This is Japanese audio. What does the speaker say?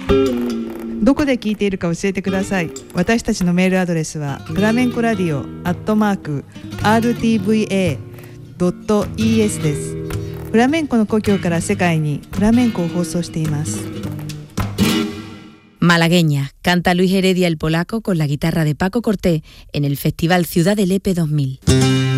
どこで聞いているか教えてください。私たちのメールアドレスはフラメンコラディオ@rtva.es です。フラメンコの故郷から世界にフラメンコを放送しています。 Malagueña, canta Luis Heredia el Polaco con la guitarra de Paco Cortés en el Festival Ciudad del Epe 2000.